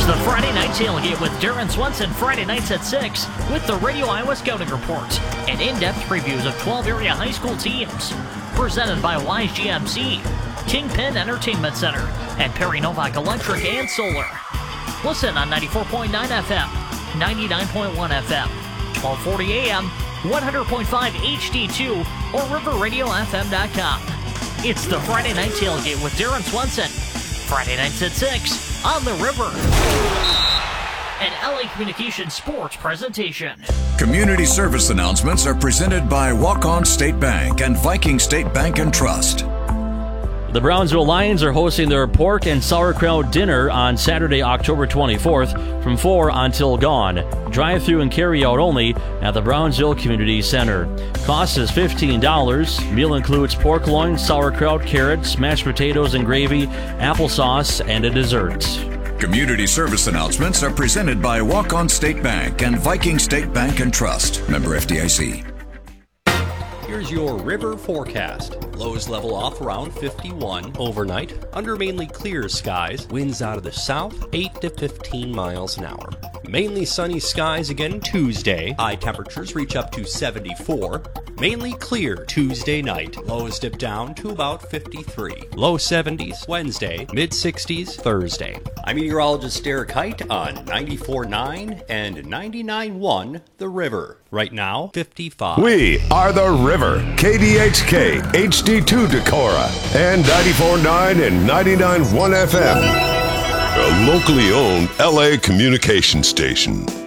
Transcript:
It's the Friday Night Tailgate with Darren Swenson, Friday nights at 6, with the Radio Iowa Scouting Report and in-depth previews of 12 area high school teams. Presented by Wise GMC, Kingpin Entertainment Center, and Perry Novak Electric and Solar. Listen on 94.9 FM, 99.1 FM, 1240 AM, 100.5 HD2, or riverradiofm.com. It's the Friday Night Tailgate with Darren Swenson. Friday nights at 6 on the River. An LA Communications Sports presentation. Community service announcements are presented by Walk-On State Bank and Viking State Bank and Trust. The Brownsville Lions are hosting their pork and sauerkraut dinner on Saturday, October 24th from 4 until dawn. Drive-through and carry-out only at the Brownsville Community Center. Cost is $15. Meal includes pork loin, sauerkraut, carrots, mashed potatoes and gravy, applesauce, and a dessert. Community service announcements are presented by Walk-On State Bank and Viking State Bank and Trust. Member FDIC. Here's your river forecast. Lows level off around 51 overnight. Under mainly clear skies. Winds out of the south, 8 to 15 miles an hour. Mainly sunny skies again Tuesday. High temperatures reach up to 74. Mainly clear Tuesday night. Lows dip down to about 53. Low 70s Wednesday. Mid 60s Thursday. I'm meteorologist Derek Height on 94.9 and 99.1 The River. Right now, 55. We are The River, KDHK, HD2 Decorah, and 94.9 and 99.1 FM. A locally owned LA communication station.